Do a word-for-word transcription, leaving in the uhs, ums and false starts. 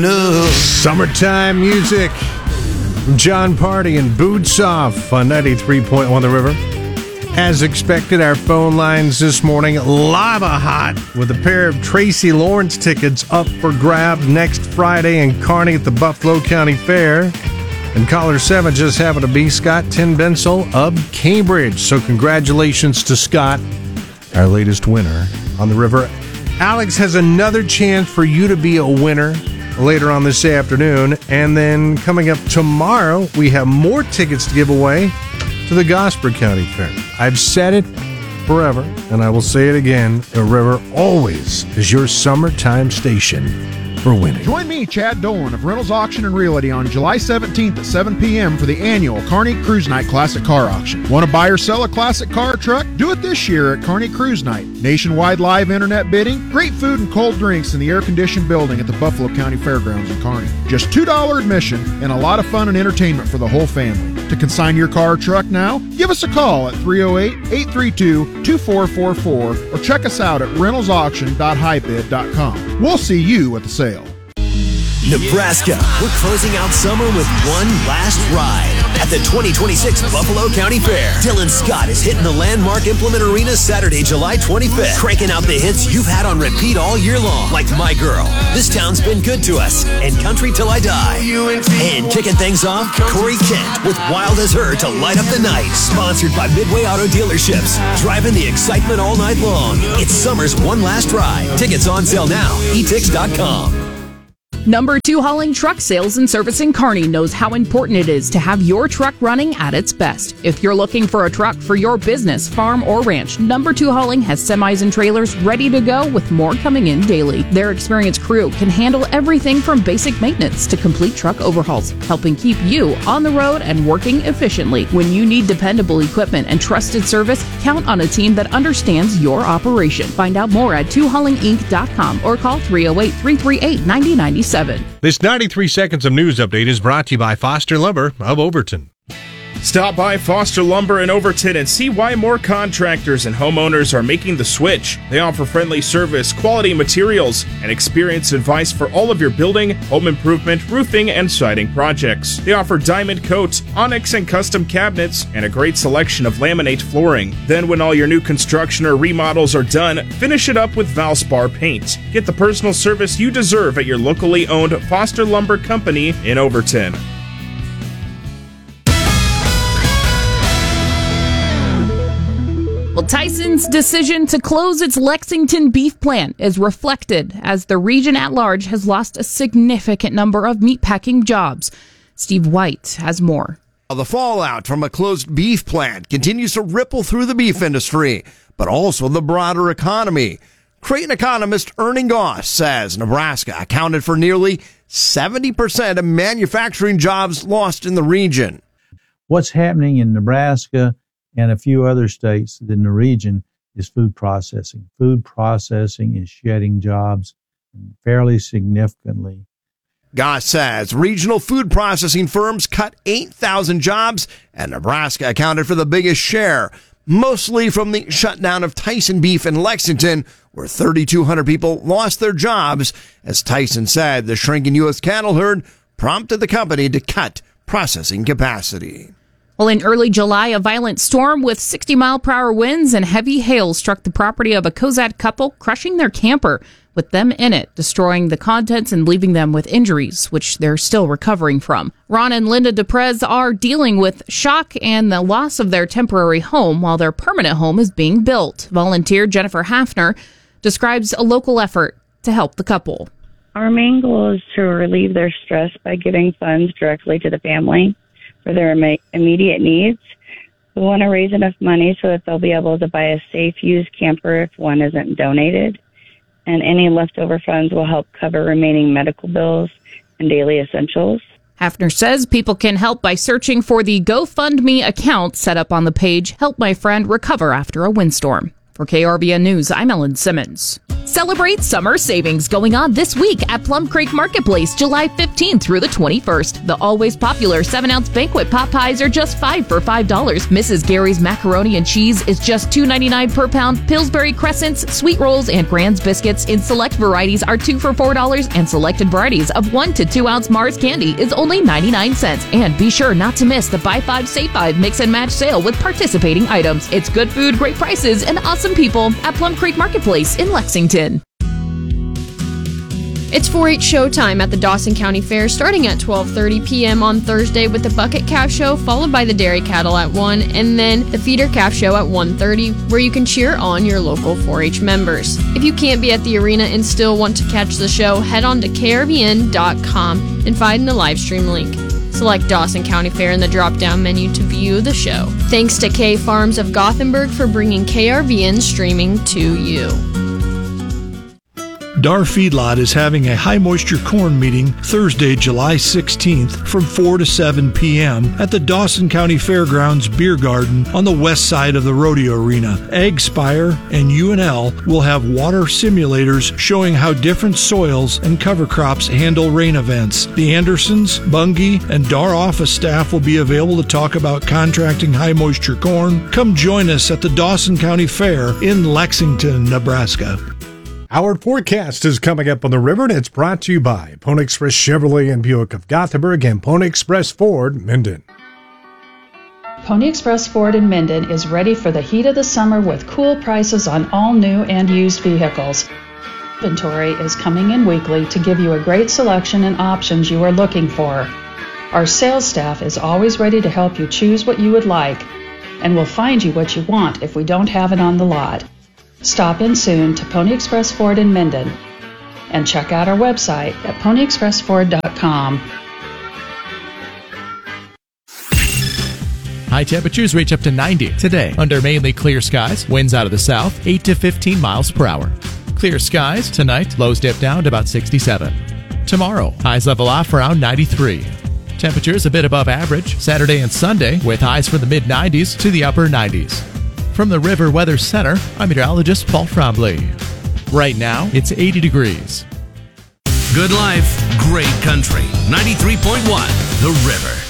No. Summertime music. John Party and Boots Off on ninety-three point one The River. As expected, our phone lines this morning lava hot with a pair of Tracy Lawrence tickets up for grabs next Friday in Kearney at the Buffalo County Fair. And caller seven just happened to be Scott Tinbensel of Cambridge. So congratulations to Scott, our latest winner on the river. Alex has another chance for you to be a winner later on this afternoon. And then coming up tomorrow, we have more tickets to give away to the Gosford County Fair. I've said it forever, and I will say it again. The River always is your summertime station for winning. Join me, Chad Dolan of Reynolds Auction and Realty on July seventeenth at seven p.m. for the annual Kearney Cruise Night Classic Car Auction. Want to buy or sell a classic car or truck? Do it this year at Kearney Cruise Night. Nationwide live internet bidding, great food and cold drinks in the air-conditioned building at the Buffalo County Fairgrounds in Kearney. Just two dollars admission and a lot of fun and entertainment for the whole family. To consign your car or truck now, give us a call at three oh eight, eight three two, two four four four or check us out at reynolds auction dot high bid dot com. We'll see you at the sale. Nebraska, we're closing out summer with one last ride at the twenty twenty-six Buffalo County Fair. Dylan Scott is hitting the landmark Implement Arena Saturday, July twenty-fifth, cranking out the hits you've had on repeat all year long, like My Girl, This Town's Been Good to Us, and Country Till I Die. And kicking things off, Corey Kent with Wild as Her to light up the night, sponsored by Midway Auto Dealerships, driving the excitement all night long. It's summer's one last ride. Tickets on sale now, e tix dot com. Number two Hauling Truck Sales and Service in Kearney knows how important it is to have your truck running at its best. If you're looking for a truck for your business, farm, or ranch, Number two Hauling has semis and trailers ready to go with more coming in daily. Their experienced crew can handle everything from basic maintenance to complete truck overhauls, helping keep you on the road and working efficiently. When you need dependable equipment and trusted service, count on a team that understands your operation. Find out more at two hauling inc dot com or call three oh eight, three three eight, nine oh nine seven. This ninety-three seconds of news update is brought to you by Foster Lumber of Overton. Stop by Foster Lumber in Overton and see why more contractors and homeowners are making the switch. They offer friendly service, quality materials, and experienced advice for all of your building, home improvement, roofing, and siding projects. They offer diamond coats, onyx and custom cabinets, and a great selection of laminate flooring. Then when all your new construction or remodels are done, finish it up with Valspar paint. Get the personal service you deserve at your locally owned Foster Lumber Company in Overton. Well, Tyson's decision to close its Lexington beef plant is reflected as the region at large has lost a significant number of meatpacking jobs. Steve White has more. The fallout from a closed beef plant continues to ripple through the beef industry, but also the broader economy. Creighton economist Ernie Goss says Nebraska accounted for nearly seventy percent of manufacturing jobs lost in the region. What's happening in Nebraska and a few other states in the region is food processing. Food processing is shedding jobs fairly significantly. Goss says regional food processing firms cut eight thousand jobs, and Nebraska accounted for the biggest share, mostly from the shutdown of Tyson Beef in Lexington, where thirty-two hundred people lost their jobs. As Tyson said, the shrinking U S cattle herd prompted the company to cut processing capacity. Well, in early July, a violent storm with sixty mile per hour winds and heavy hail struck the property of a Cozad couple, crushing their camper with them in it, destroying the contents and leaving them with injuries, which they're still recovering from. Ron and Linda DePrez are dealing with shock and the loss of their temporary home while their permanent home is being built. Volunteer Jennifer Hafner describes a local effort to help the couple. Our main goal is to relieve their stress by giving funds directly to the family for their im- immediate needs. We want to raise enough money so that they'll be able to buy a safe used camper if one isn't donated. And any leftover funds will help cover remaining medical bills and daily essentials. Hafner says people can help by searching for the GoFundMe account set up on the page Help My Friend Recover After a Windstorm. For K R B N News, I'm Ellen Simmons. Celebrate summer savings going on this week at Plum Creek Marketplace, July fifteenth through the twenty-first. The always popular seven ounce Banquet pot pies are just five for five dollars. Missus Gary's macaroni and cheese is just two ninety-nine per pound. Pillsbury Crescents, sweet rolls, and Grand's biscuits in select varieties are two for four dollars, and selected varieties of one to two ounce Mars candy is only ninety-nine cents. And be sure not to miss the Buy Five, Save Five mix and match sale with participating items. It's good food, great prices, and awesome people at Plum Creek Marketplace in Lexington. It's four H showtime at the Dawson County Fair starting at twelve thirty p.m. on Thursday with the Bucket Calf Show, followed by the Dairy Cattle at one, and then the Feeder Calf Show at one thirty, where you can cheer on your local four H members. If you can't be at the arena and still want to catch the show, head on to K R V N dot com and find the live stream link. Select Dawson County Fair in the drop-down menu to view the show. Thanks to K Farms of Gothenburg for bringing K R V N streaming to you. Dar Feedlot is having a high-moisture corn meeting Thursday, July sixteenth from four to seven p.m. at the Dawson County Fairgrounds Beer Garden on the west side of the rodeo arena. AgSpire and U N L will have water simulators showing how different soils and cover crops handle rain events. The Andersons, Bungie, and Dar office staff will be available to talk about contracting high-moisture corn. Come join us at the Dawson County Fair in Lexington, Nebraska. Our forecast is coming up on the river, and it's brought to you by Pony Express Chevrolet and Buick of Gothenburg and Pony Express Ford, Minden. Pony Express Ford in Minden is ready for the heat of the summer with cool prices on all new and used vehicles. Inventory is coming in weekly to give you a great selection and options you are looking for. Our sales staff is always ready to help you choose what you would like, and will find you what you want if we don't have it on the lot. Stop in soon to Pony Express Ford in Minden and check out our website at pony express ford dot com. High temperatures reach up to ninety today under mainly clear skies, winds out of the south, eight to fifteen miles per hour. Clear skies tonight, lows dip down to about sixty-seven. Tomorrow, highs level off around ninety-three. Temperatures a bit above average Saturday and Sunday with highs from the mid nineties to the upper nineties. From the River Weather Center, I'm meteorologist Paul Trombley. Right now, it's eighty degrees. Good life, great country. ninety-three point one, The River.